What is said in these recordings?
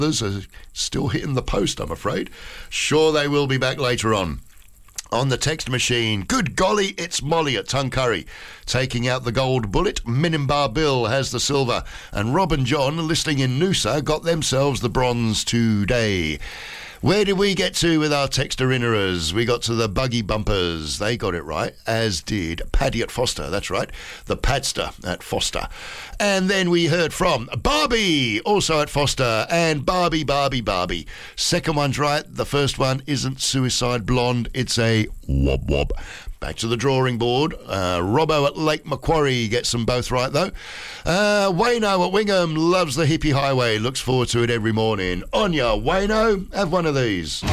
others are still hitting the post, I'm afraid. Sure, they will be back later on. On the text machine, good golly, it's Molly at Tuncurry. Taking out the gold bullet, Minimbar Bill has the silver, and Rob and John, listening in Noosa, got themselves the bronze today. Where did we get to with our texter-innerers? We got to the buggy bumpers. They got it right, as did Paddy at Foster. That's right, the Padster at Foster. And then we heard from Barbie, also at Foster, and Barbie. Second one's right. The first one isn't Suicide Blonde. It's a wob wob. Back to the drawing board. Robbo at Lake Macquarie gets them both right, though. Wayno at Wingham loves the hippie highway. Looks forward to it every morning. On ya, Wayno. Have one of these.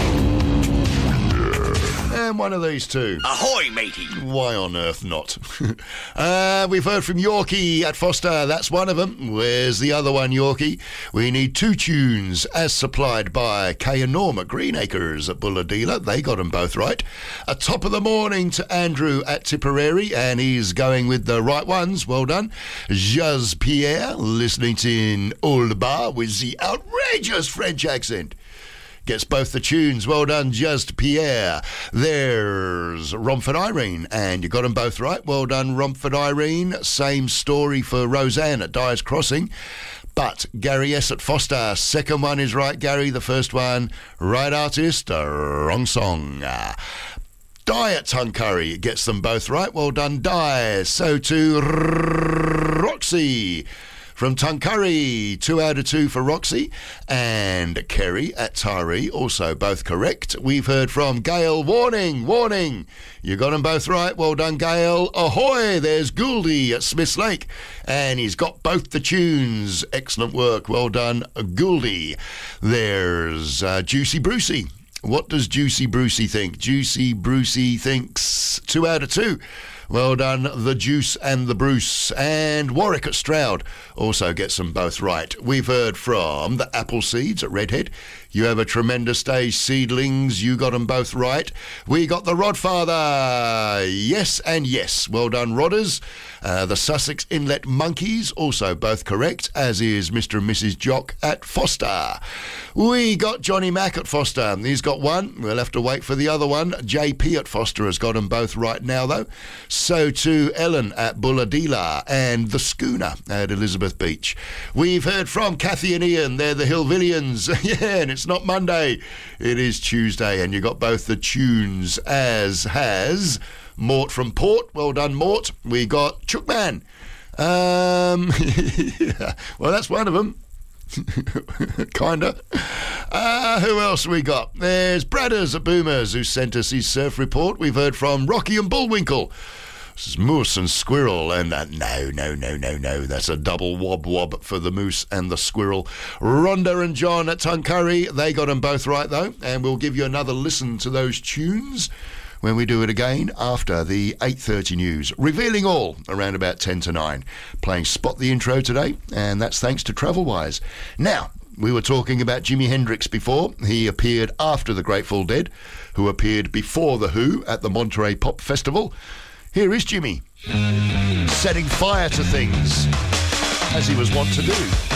And one of these too. Ahoy, matey. Why on earth not? We've heard from Yorkie at Foster. That's one of them. Where's the other one, Yorkie? We need two tunes as supplied by Kay and Norm at Greenacres at Bulladila. They got them both right. A top of the morning to Andrew at Tipperary, and he's going with the right ones. Well done. Jazz Pierre, listening in Old Bar with the outrageous French accent. Gets both the tunes. Well done, Just Pierre. There's Romford Irene, and you got them both right. Well done, Romford Irene. Same story for Roseanne at Dyer's Crossing. But Gary S. at Foster, second one is right, Gary. The first one, right artist, wrong song. Di at Tuncurry gets them both right. Well done, Di. So to Roxy from Tuncurry, 2 out of 2 for Roxy. And Kerry at Tari, also both correct. We've heard from Gail. Warning. You got them both right. Well done, Gail. Ahoy, there's Gouldy at Smiths Lake. And he's got both the tunes. Excellent work. Well done, Gouldy. There's Juicy Brucey. What does Juicy Brucey think? Juicy Brucey thinks 2 out of 2. Well done, the Juice and the Bruce. And Warwick at Stroud also gets them both right. We've heard from the Apple Seeds at Redhead. You have a tremendous day, seedlings. You got them both right. We got the Rodfather. Yes and yes. Well done, Rodders. The Sussex Inlet Monkeys, also both correct, as is Mr. and Mrs. Jock at Foster. We got Johnny Mack at Foster. He's got one. We'll have to wait for the other one. JP at Foster has got them both right now, though. So too Ellen at Bulladila and the Schooner at Elizabeth Beach. We've heard from Kathy and Ian. They're the Hillvillians. Yeah, and it's not Monday. It is Tuesday, and you got both the tunes, as has Mort from Port. Well done, Mort. We got Chookman. Yeah. Well, that's one of them. Kinda. Who else we got? There's Bradders at Boomers, who sent us his surf report. We've heard from Rocky and Bullwinkle. This is Moose and Squirrel, and no. That's a double wob for the Moose and the Squirrel. Rhonda and John at Tuncurry, they got them both right, though, and we'll give you another listen to those tunes when we do it again after the 8:30 news, revealing all around about 10 to 9. Playing Spot the Intro today, and that's thanks to Travelwise. Now, we were talking about Jimi Hendrix before. He appeared after the Grateful Dead, who appeared before The Who at the Monterey Pop Festival. Here is Jimmy, setting fire to things, as he was wont to do.